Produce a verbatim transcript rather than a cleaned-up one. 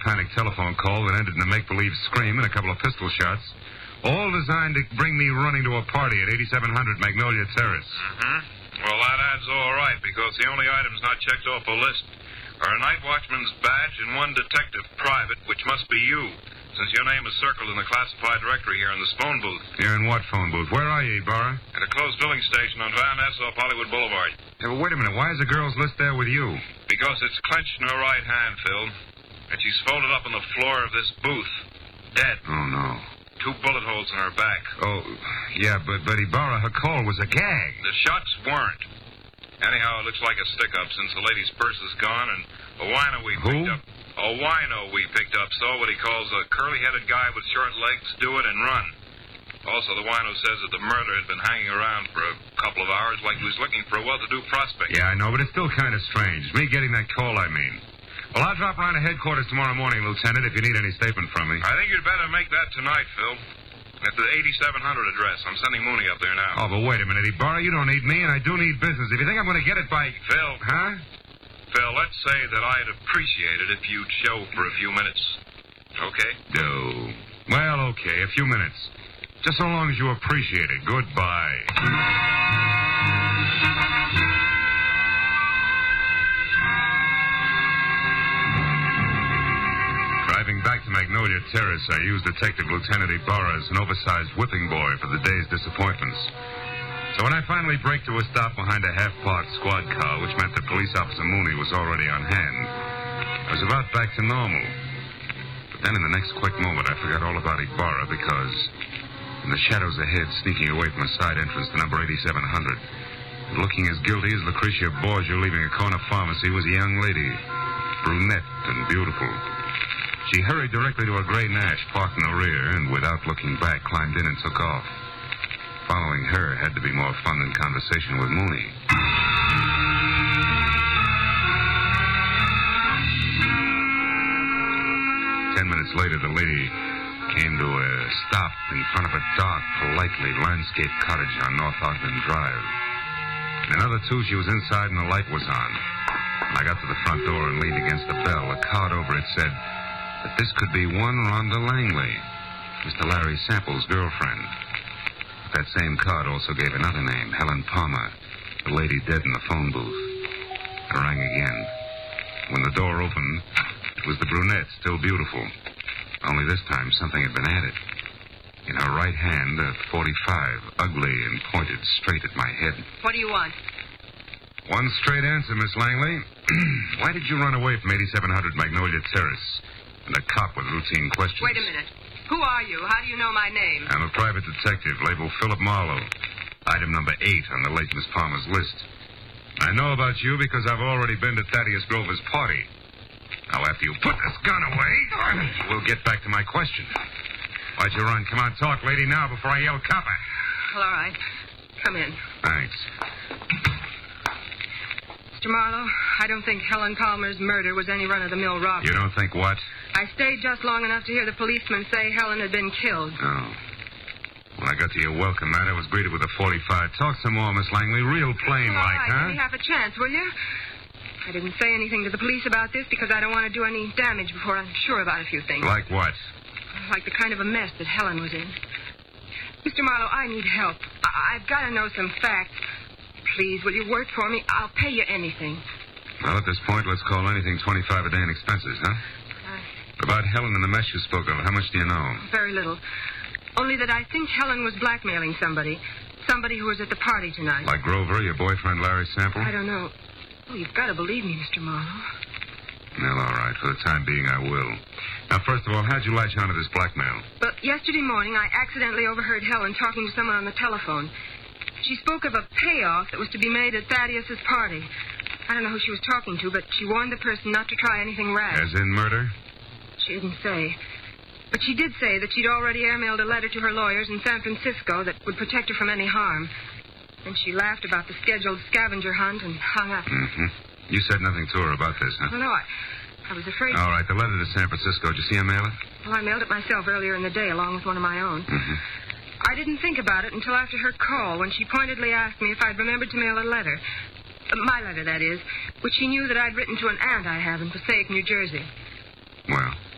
panic telephone call that ended in a make-believe scream and a couple of pistol shots. All designed to bring me running to a party at eighty-seven hundred Magnolia Terrace. Mm-hmm. Well, that adds all right, because the only items not checked off the list are a night watchman's badge and one detective private, which must be you, since your name is circled in the classified directory here in this phone booth. You're in what phone booth? Where are you, Ibarra? At a closed filling station on Van Ness off Hollywood Boulevard. Yeah, but wait a minute. Why is the girl's list there with you? Because it's clenched in her right hand, Phil. And she's folded up on the floor of this booth. Dead. Oh, no. Two bullet holes in her back. Oh, yeah, but, but Ibarra, her call was a gag. The shots weren't. Anyhow, it looks like a stick-up since the lady's purse is gone, and a wino we Who? picked up... A wino we picked up saw what he calls a curly-headed guy with short legs do it and run. Also, the wino says that the murderer had been hanging around for a couple of hours like he was looking for a well-to-do prospect. Yeah, I know, but it's still kind of strange. Me getting that call, I mean. Well, I'll drop around to headquarters tomorrow morning, Lieutenant, if you need any statement from me. I think you'd better make that tonight, Phil. At the eighty-seven hundred address. I'm sending Mooney up there now. Oh, but wait a minute, Ibarra. You don't need me, and I do need business. If you think I'm going to get it by... Phil. Huh? Phil, let's say that I'd appreciate it if you'd show for a few minutes. Okay? No. Well, okay, a few minutes. Just so long as you appreciate it. Goodbye. Driving back to Magnolia Terrace, I used Detective Lieutenant Ibarra as an oversized whipping boy for the day's disappointments. So when I finally brake to a stop behind a half-parked squad car, which meant that Police Officer Mooney was already on hand, I was about back to normal. But then in the next quick moment, I forgot all about Ibarra because in the shadows ahead, sneaking away from a side entrance to number eighty-seven hundred, looking as guilty as Lucretia Borgia leaving a corner pharmacy, was a young lady, brunette and beautiful. She hurried directly to a gray Nash parked in the rear and, without looking back, climbed in and took off. Following her had to be more fun than conversation with Mooney. Ten minutes later, the lady came to a stop in front of a dark, politely landscaped cottage on North Ogden Drive. In another two, she was inside and the light was on. When I got to the front door and leaned against the bell, a card over it said that this could be one Rhonda Langley, Mister Larry Sample's girlfriend. That same card also gave another name, Helen Palmer, the lady dead in the phone booth. I rang again. When the door opened, it was the brunette, still beautiful. Only this time, something had been added. In her right hand, a forty-five, ugly and pointed straight at my head. What do you want? One straight answer, Miss Langley. Why did you run away from eighty-seven hundred Magnolia Terrace? And a cop with routine questions. Wait a minute. Who are you? How do you know my name? I'm a private detective, labeled Philip Marlowe. Item number eight on the late Miss Palmer's list. I know about you because I've already been to Thaddeus Grover's party. Now, after you put this gun away, we'll get back to my question. Why'd you run? Come on, talk, lady, now before I yell copper. Well, all right. Come in. Thanks. Mister Marlowe, I don't think Helen Palmer's murder was any run-of-the-mill robbery. You don't think what? I stayed just long enough to hear the policeman say Helen had been killed. Oh. When I got to your welcome mat, I was greeted with a forty-five. Talk some more, Miss Langley. Real plain Well, like, all right, huh? give me half a chance, will you? I didn't say anything to the police about this because I don't want to do any damage before I'm sure about a few things. Like what? Like the kind of a mess that Helen was in. Mister Marlowe, I need help. I- I've got to know some facts. Please, will you work for me? I'll pay you anything. Well, at this point, let's call anything twenty-five a day in expenses, huh? Uh, About Helen and the mess you spoke of, how much do you know? very little. Only that I think Helen was blackmailing somebody. Somebody who was at the party tonight. Like Grover, your boyfriend, Larry Sample? I don't know. Oh, you've got to believe me, Mister Marlowe. Well, all right. For the time being, I will. Now, first of all, how'd you latch onto this blackmail? But yesterday morning, I accidentally overheard Helen talking to someone on the telephone. She spoke of a payoff that was to be made at Thaddeus's party. I don't know who she was talking to, but she warned the person not to try anything rash. As in murder? She didn't say. But she did say that she'd already airmailed a letter to her lawyers in San Francisco that would protect her from any harm. And she laughed about the scheduled scavenger hunt and hung up. Mm-hmm. You said nothing to her about this, huh? Well, no, I, I was afraid... All right, the letter to San Francisco. Did you see her mail it? Well, I mailed it myself earlier in the day, along with one of my own. Mm-hmm. I didn't think about it until after her call, when she pointedly asked me if I'd remembered to mail a letter. Uh, my letter, that is, which she knew that I'd written to an aunt I have in Passaic, New Jersey. Well...